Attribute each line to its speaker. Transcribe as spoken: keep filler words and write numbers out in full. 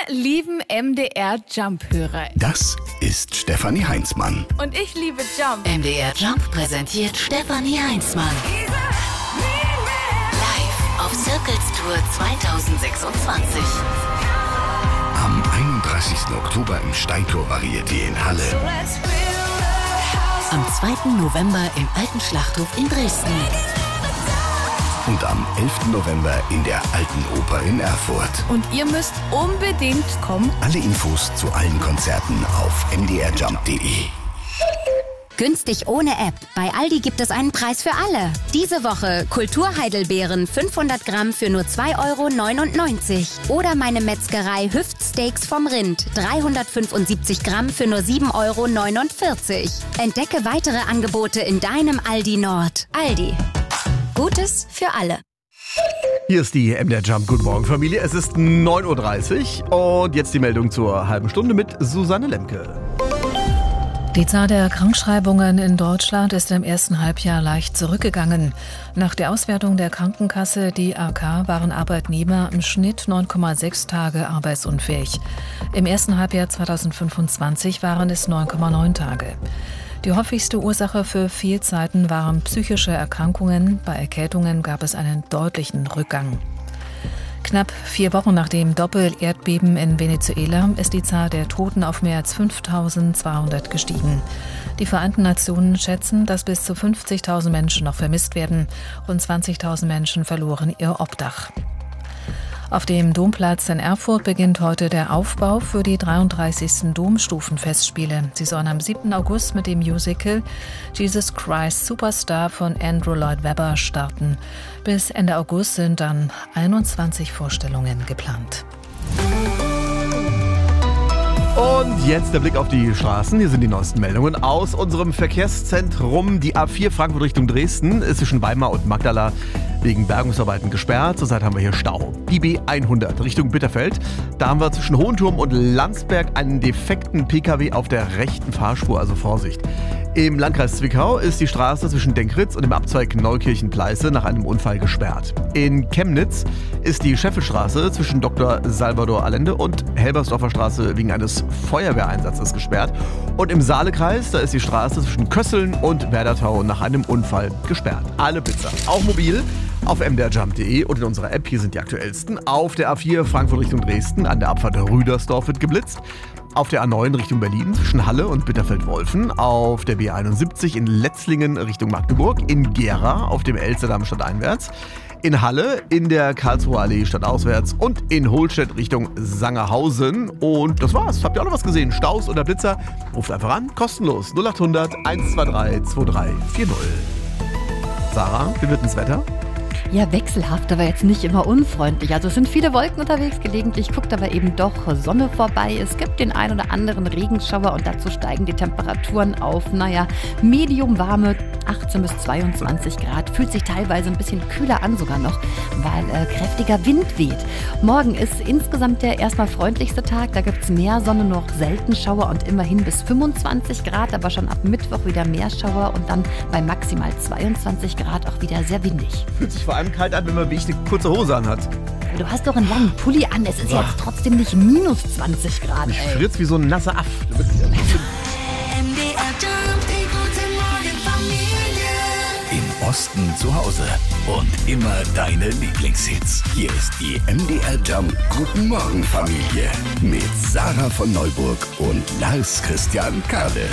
Speaker 1: lieben M D R Jump-Hörer.
Speaker 2: Das ist Stefanie Heinzmann.
Speaker 1: Und ich liebe Jump.
Speaker 3: M D R Jump präsentiert Stefanie Heinzmann. Live auf Circles Tour zweitausendsechsundzwanzig.
Speaker 2: Am einunddreißigsten Oktober im Steintor Varieté in Halle.
Speaker 3: Am zweiten November im Alten Schlachthof in Dresden.
Speaker 2: Und am elften November in der Alten Oper in Erfurt.
Speaker 1: Und ihr müsst unbedingt kommen.
Speaker 2: Alle Infos zu allen Konzerten auf m d r jump punkt d e.
Speaker 4: Günstig ohne App. Bei Aldi gibt es einen Preis für alle. Diese Woche Kulturheidelbeeren fünfhundert Gramm für nur zwei Euro neunundneunzig. Oder meine Metzgerei Hüftsteaks vom Rind dreihundertfünfundsiebzig Gramm für nur sieben Euro neunundvierzig. Entdecke weitere Angebote in deinem Aldi Nord. Aldi. Gutes für alle.
Speaker 5: Hier ist die M D R Jump. Guten Morgen, Familie. Es ist neun Uhr dreißig und jetzt die Meldung zur halben Stunde mit Susanne Lemke.
Speaker 6: Die Zahl der Krankschreibungen in Deutschland ist im ersten Halbjahr leicht zurückgegangen. Nach der Auswertung der Krankenkasse D A K waren Arbeitnehmer im Schnitt neun Komma sechs Tage arbeitsunfähig. Im ersten Halbjahr zweitausendfünfundzwanzig waren es neun Komma neun Tage. Die häufigste Ursache für Fehlzeiten waren psychische Erkrankungen. Bei Erkältungen gab es einen deutlichen Rückgang. Knapp vier Wochen nach dem Doppel-Erdbeben in Venezuela ist die Zahl der Toten auf mehr als fünftausendzweihundert gestiegen. Die Vereinten Nationen schätzen, dass bis zu fünfzigtausend Menschen noch vermisst werden. Rund zwanzigtausend Menschen verloren ihr Obdach. Auf dem Domplatz in Erfurt beginnt heute der Aufbau für die dreiunddreißigsten Domstufenfestspiele. Sie sollen am siebten August mit dem Musical Jesus Christ Superstar von Andrew Lloyd Webber starten. Bis Ende August sind dann einundzwanzig Vorstellungen geplant.
Speaker 5: Und jetzt der Blick auf die Straßen. Hier sind die neuesten Meldungen aus unserem Verkehrszentrum. Die A vier Frankfurt Richtung Dresden ist zwischen Weimar und Magdala wegen Bergungsarbeiten gesperrt. Zurzeit haben wir hier Stau. Die B hundert Richtung Bitterfeld. Da haben wir zwischen Hohenturm und Landsberg einen defekten Pkw auf der rechten Fahrspur, also Vorsicht. Im Landkreis Zwickau ist die Straße zwischen Denkritz und dem Abzweig Neukirchen-Pleiße nach einem Unfall gesperrt. In Chemnitz ist die Scheffelstraße zwischen Doktor Salvador Allende und Helbersdorfer Straße wegen eines Feuerwehreinsatzes gesperrt. Und im Saalekreis, da ist die Straße zwischen Kösseln und Werdertau nach einem Unfall gesperrt. Alle Blitzer, auch mobil, auf m d r jump punkt d e und in unserer App. Hier sind die aktuellsten. Auf der A vier Frankfurt Richtung Dresden, an der Abfahrt Rüdersdorf wird geblitzt. Auf der A neun Richtung Berlin zwischen Halle und Bitterfeld-Wolfen. Auf der B einundsiebzig in Letzlingen Richtung Magdeburg. In Gera auf dem Elsterdamm stadteinwärts. In Halle in der Karlsruher Allee stadtauswärts. Und in Holstedt Richtung Sangerhausen. Und das war's. Habt ihr auch noch was gesehen? Staus oder Blitzer? Ruft einfach an. Kostenlos. null achthundert eins zwei drei zwei drei vier null. Sarah, wie wird denn das Wetter?
Speaker 7: Ja, wechselhaft, aber jetzt nicht immer unfreundlich. Also es sind viele Wolken unterwegs, gelegentlich guckt aber eben doch Sonne vorbei. Es gibt den ein oder anderen Regenschauer und dazu steigen die Temperaturen auf, naja, medium warme achtzehn bis zweiundzwanzig Grad. Fühlt sich teilweise ein bisschen kühler an sogar noch, weil äh, kräftiger Wind weht. Morgen ist insgesamt der erstmal freundlichste Tag. Da gibt es mehr Sonne, noch selten Schauer und immerhin bis fünfundzwanzig Grad. Aber schon ab Mittwoch wieder mehr Schauer und dann bei maximal zweiundzwanzig Grad auch wieder sehr windig.
Speaker 5: Fühlt sich vor allem kalt an, wenn man wie ich eine kurze Hose anhat.
Speaker 7: Du hast doch einen langen Pulli an. Es ist Boah. Jetzt trotzdem nicht minus zwanzig Grad.
Speaker 5: Ich fritz wie so ein nasser Aff. Du bist ja
Speaker 2: Im Osten zu Hause und immer deine Lieblingshits. Hier ist die M D R Jump Guten Morgen Familie mit Sarah von Neuburg und Lars Christian Kade.